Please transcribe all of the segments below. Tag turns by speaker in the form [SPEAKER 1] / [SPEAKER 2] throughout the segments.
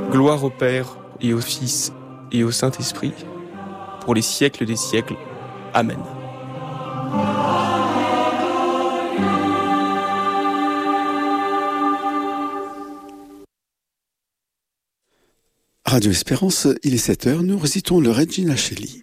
[SPEAKER 1] Gloire au Père et au Fils et au Saint-Esprit, pour les siècles des siècles. Amen.
[SPEAKER 2] Radio Espérance, il est 7h, nous récitons le Regina Coeli.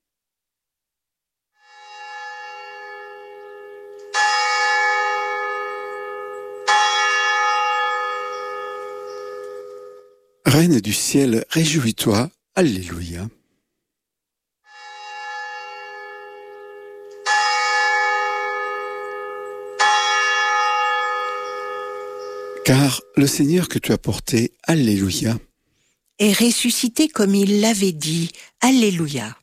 [SPEAKER 2] Reine du ciel, réjouis-toi, Alléluia. Car le Seigneur que tu as porté, Alléluia,
[SPEAKER 3] est ressuscité comme il l'avait dit, Alléluia.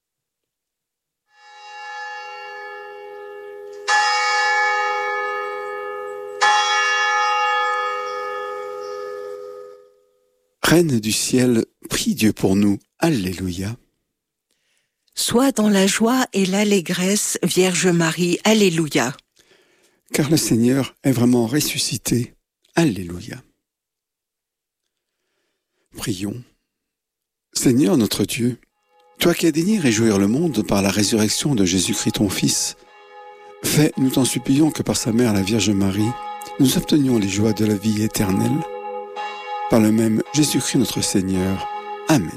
[SPEAKER 2] Reine du ciel, prie Dieu pour nous, Alléluia.
[SPEAKER 3] Sois dans la joie et l'allégresse, Vierge Marie, Alléluia.
[SPEAKER 2] Car le Seigneur est vraiment ressuscité, Alléluia. Prions. Seigneur notre Dieu, toi qui as daigné réjouir le monde par la résurrection de Jésus-Christ ton Fils, fais, nous t'en supplions, que par sa mère la Vierge Marie, nous obtenions les joies de la vie éternelle. Par le même Jésus-Christ notre Seigneur. Amen.